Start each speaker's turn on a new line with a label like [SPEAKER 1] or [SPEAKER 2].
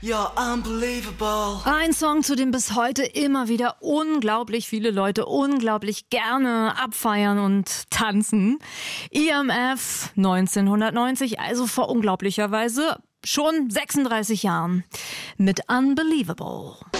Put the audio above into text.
[SPEAKER 1] You're unbelievable.
[SPEAKER 2] Ein Song, zu dem bis heute immer wieder unglaublich viele Leute unglaublich gerne abfeiern und tanzen. EMF 1990, also vor unglaublicherweise schon 36 Jahren mit Unbelievable.